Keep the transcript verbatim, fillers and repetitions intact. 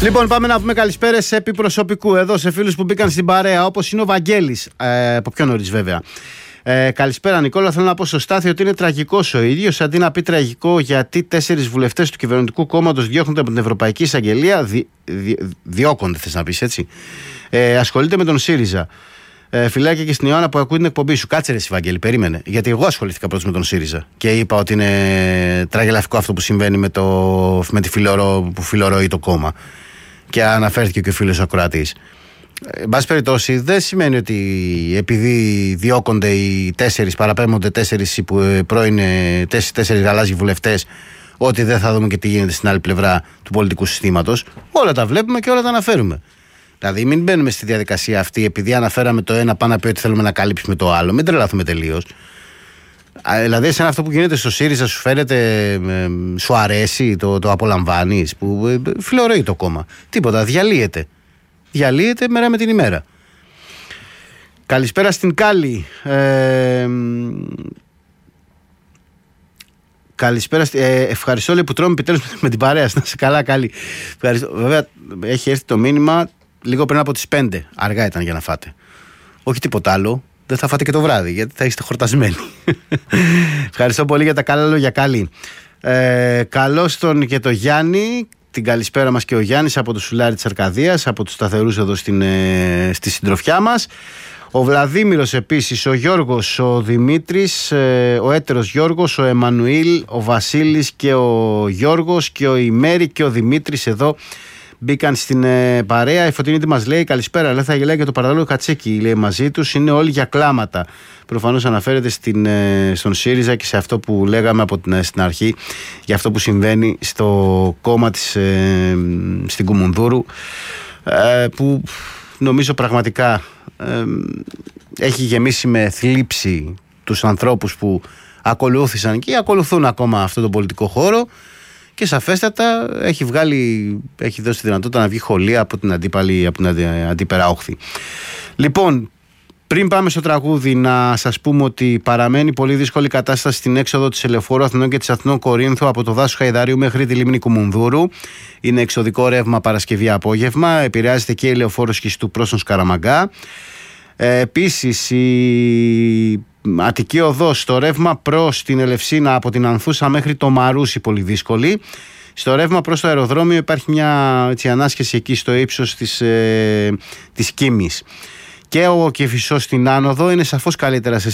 Λοιπόν, πάμε να πούμε καλησπέρες επί προσωπικού εδώ σε φίλους που μπήκαν στην παρέα, όπως είναι ο Βαγγέλης, ε, από πιο νωρίς βέβαια. Ε, καλησπέρα Νικόλα, θέλω να πω στο Στάθη ότι είναι τραγικός ο ίδιος, αντί να πει τραγικό γιατί τέσσερις βουλευτές του κυβερνητικού κόμματος διώχνονται από την Ευρωπαϊκή Εισαγγελία, δι, δι, διώκονται θες να πεις έτσι, ε, ασχολείται με τον ΣΥΡΙΖΑ. Ε, φιλάκια και στην Ιωάννα που ακούει την εκπομπή σου. Κάτσε ρε εσύ Βαγγέλη, περίμενε. Γιατί εγώ ασχολήθηκα πρώτος με τον ΣΥΡΙΖΑ και είπα ότι είναι τραγελαφικό αυτό που συμβαίνει με, το, με τη φιλορο, που φιλορροεί το κόμμα. Και αναφέρθηκε και ο φίλος ακροατής. Εν πάση περιπτώσει, δεν σημαίνει ότι επειδή διώκονται οι τέσσερις, παραπέμπονται τέσσερις πρώην τέσσερις, τέσσερις γαλάζιοι βουλευτές, ότι δεν θα δούμε και τι γίνεται στην άλλη πλευρά του πολιτικού συστήματος. Όλα τα βλέπουμε και όλα τα αναφέρουμε. Δηλαδή, μην μπαίνουμε στη διαδικασία αυτή, επειδή αναφέραμε το ένα, πάνω να πει ότι θέλουμε να καλύψουμε το άλλο. Μην τρελαθούμε τελείως. Δηλαδή, σαν αυτό που γίνεται στο ΣΥΡΙΖΑ, σου φαίνεται, σου αρέσει, το, το απολαμβάνεις, που φιλορροεί το κόμμα. Τίποτα, διαλύεται. Διαλύεται μέρα με την ημέρα. Καλησπέρα στην Κάλλη. Ε, καλησπέρα. Ε, ευχαριστώ λέει, που τρώμε επιτέλους με την παρέα. Να σε καλά, Κάλλη. Βέβαια, έχει έρθει το μήνυμα λίγο πριν από τις πέντε. Αργά ήταν για να φάτε. Όχι τίποτα άλλο. Δεν θα φάτε και το βράδυ, γιατί θα είστε χορτασμένοι. Ευχαριστώ πολύ για τα καλά λόγια, Κάλλη. Ε, καλώς τον και το Γιάννη. Την καλησπέρα μας και ο Γιάννης από το Σουλάρι της Αρκαδίας, από τους σταθερούς εδώ στην, ε, στη συντροφιά μας. Ο Βλαδίμηρος επίσης, ο Γιώργος, ο Δημήτρης, ε, ο έτερος Γιώργος, ο Εμμανουήλ, ο Βασίλης και ο Γιώργος και ο Ημέρη και ο Δημήτρης εδώ μπήκαν στην ε, παρέα. Η Φωτεινή τι μας λέει, καλησπέρα, λέει θα γελάει και το παραδόλο Κατσέκι, λέει μαζί τους, είναι όλοι για κλάματα. Προφανώς αναφέρεται στην, ε, στον ΣΥΡΙΖΑ και σε αυτό που λέγαμε από την, στην αρχή για αυτό που συμβαίνει στο κόμμα της, ε, στην Κουμουνδούρου, ε, που νομίζω πραγματικά ε, έχει γεμίσει με θλίψη τους ανθρώπους που ακολούθησαν και ακολουθούν ακόμα αυτόν τον πολιτικό χώρο. Και σαφέστατα έχει βγάλει, έχει δώσει τη δυνατότητα να βγει χολία από την αντίπαλη, από την αντίπερα όχθη. Λοιπόν, πριν πάμε στο τραγούδι, να σας πούμε ότι παραμένει πολύ δύσκολη κατάσταση στην έξοδο της Ελεοφόρου Αθηνών και της Αθηνών Κορίνθου από το δάσος Χαϊδαρίου μέχρι τη λίμνη Κουμουνδούρου. Είναι εξωδικό ρεύμα Παρασκευή απόγευμα. Επηρεάζεται και η Ελεοφόρος Χιστού προς τον Σκαραμαγκά. Ε, επίσης, η Αττική Οδός, το ρεύμα προς την Ελευσίνα από την Ανθούσα μέχρι το Μαρούσι πολύ δύσκολη. Στο ρεύμα προς το αεροδρόμιο υπάρχει μια έτσι, ανάσχεση εκεί στο ύψος της, ε, της Κίμης. Και ο Κηφισός στην άνοδο είναι σαφώς καλύτερα σε